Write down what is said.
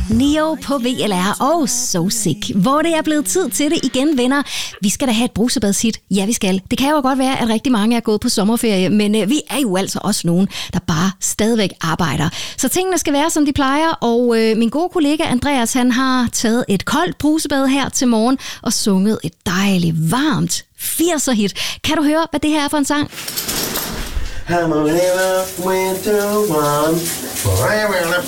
Neo på VLR og So Sick, hvor det er blevet tid til det igen, venner. Vi skal da have et brusebadshit. Ja, vi skal. Det kan jo godt være, at rigtig mange er gået på sommerferie, men vi er jo altså også nogen, der bare stadigvæk arbejder. Så tingene skal være, som de plejer, og min gode kollega Andreas, han har taget et koldt brusebad her til morgen og sunget et dejligt, varmt 80'er-hit. Kan du høre, hvad det her er for en sang?